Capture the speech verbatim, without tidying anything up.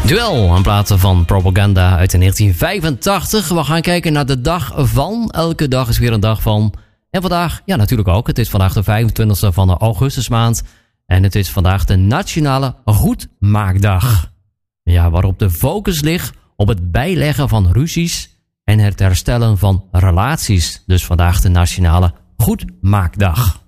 Duel, een plaat van Propaganda uit negentien vijfentachtig. We gaan kijken naar de dag van. Elke dag is weer een dag van. En vandaag, ja natuurlijk ook. Het is vandaag de vijfentwintigste van de augustusmaand. En het is vandaag de Nationale Goedmaakdag. Ja, waarop de focus ligt op het bijleggen van ruzies en het herstellen van relaties. Dus vandaag de Nationale Goedmaakdag.